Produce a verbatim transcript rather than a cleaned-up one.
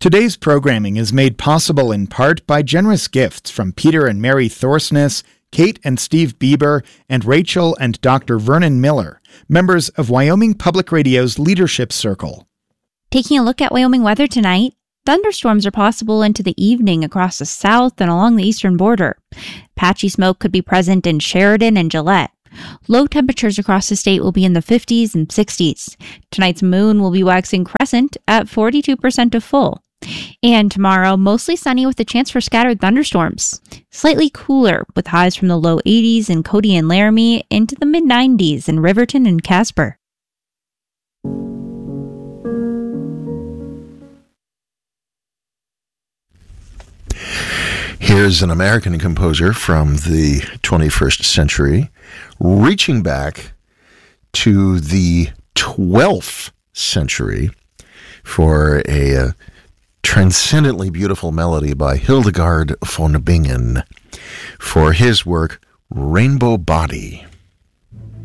Today's programming is made possible in part by generous gifts from Peter and Mary Thorsness, Kate and Steve Bieber, and Rachel and Doctor Vernon Miller, members of Wyoming Public Radio's Leadership Circle. Taking a look at Wyoming weather tonight, thunderstorms are possible into the evening across the south and along the eastern border. Patchy smoke could be present in Sheridan and Gillette. Low temperatures across the state will be in the fifties and sixties. Tonight's moon will be waxing crescent at forty-two percent of full. And tomorrow, mostly sunny with a chance for scattered thunderstorms. Slightly cooler with highs from the low eighties in Cody and Laramie into the mid nineties in Riverton and Casper. Here's an American composer from the twenty-first century, reaching back to the twelfth century for a uh, transcendently beautiful melody by Hildegard von Bingen for his work, Rainbow Body.